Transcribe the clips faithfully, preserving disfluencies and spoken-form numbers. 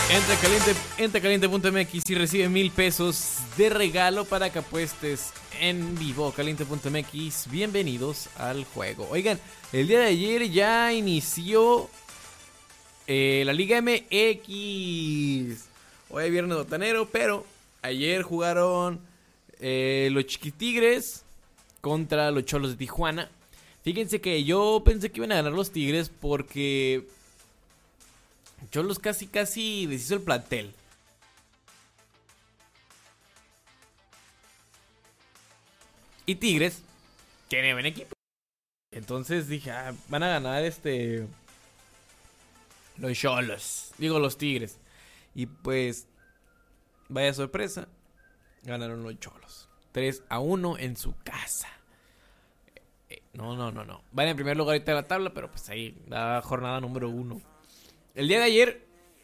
Entra caliente, entra caliente punto m x y recibe mil pesos de regalo para que apuestes en vivo. Caliente punto m x, bienvenidos al juego. Oigan, el día de ayer ya inició eh, la Liga M X. Hoy es viernes botanero, pero ayer jugaron eh, los Chiquitigres contra los Cholos de Tijuana. Fíjense que yo pensé que iban a ganar los Tigres porque Cholos casi casi deshizo el plantel. Y Tigres tiene buen equipo. Entonces dije, ah, van a ganar este los Cholos, digo los Tigres. Y pues vaya sorpresa, ganaron los Cholos tres a uno en su casa. eh, No, no, no, no van en primer lugar ahorita de la tabla, pero pues ahí, la jornada número uno. El día de ayer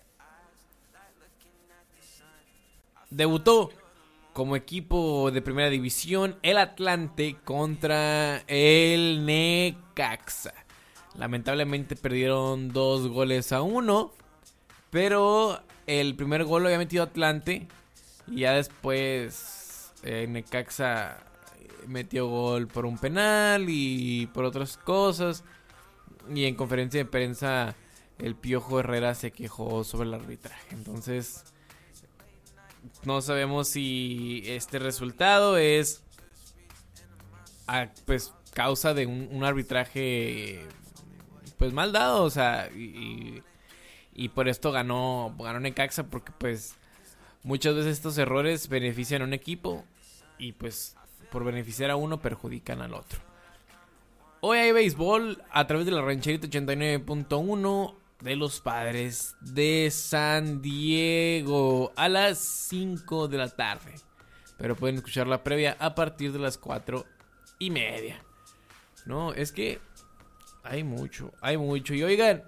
debutó como equipo de primera división el Atlante contra el Necaxa. Lamentablemente perdieron dos goles a uno, pero el primer gol lo había metido Atlante y ya después eh, Necaxa metió gol por un penal y por otras cosas. Y en conferencia de prensa el Piojo Herrera se quejó sobre el arbitraje. Entonces no sabemos si este resultado es a, pues causa de un, un arbitraje pues mal dado, o sea, y, y por esto ganó ganó Necaxa, porque pues muchas veces estos errores benefician a un equipo y pues por beneficiar a uno perjudican al otro. Hoy hay béisbol a través de la Rancherita ochenta y nueve punto uno de los Padres de San Diego a las cinco de la tarde. Pero pueden escuchar la previa a partir de las cuatro y media. No, es que hay mucho, hay mucho. Y oigan,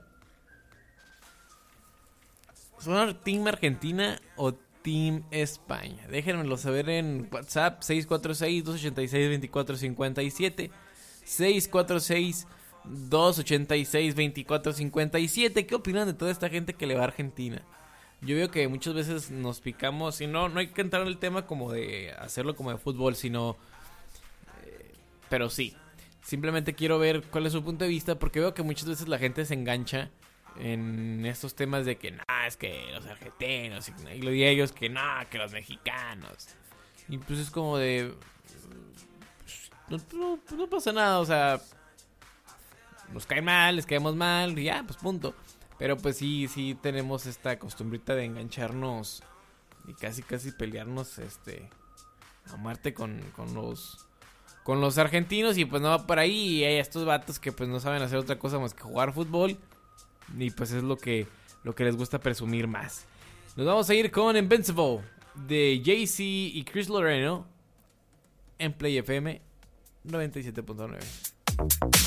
¿son Team Argentina o Team España? Déjenmelo saber en WhatsApp seis cuatro seis, dos ocho seis, dos cuatro cinco siete. seis cuatro seis, dos ocho seis, dos cuatro cinco siete. ¿Qué opinan de toda esta gente que le va a Argentina? Yo veo que muchas veces nos picamos y no, no hay que entrar en el tema como de hacerlo como de fútbol, sino eh, pero sí, simplemente quiero ver cuál es su punto de vista, porque veo que muchas veces la gente se engancha en estos temas de que no, es que los argentinos, y lo de ellos que no, que los mexicanos. Y pues es como de no, no, no pasa nada, o sea, nos caen mal, les caemos mal y ya, pues punto. Pero pues sí, sí tenemos esta costumbrita de engancharnos y casi casi pelearnos este a muerte con, con los con los argentinos, y pues no va por ahí. Y hay estos vatos que pues no saben hacer otra cosa más que jugar fútbol, y pues es lo que lo que les gusta presumir más. Nos vamos a ir con Invincible de Jay-Z y Chris Loreno en Play F M noventa y siete punto nueve.